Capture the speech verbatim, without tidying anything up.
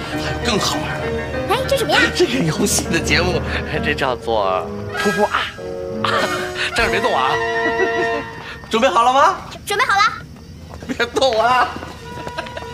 还有更好玩的。 哎，这什么呀？ 这个游戏的节目，这叫做噗噗啊！站着别动啊！准备好了吗？ 准备好了。 别动啊！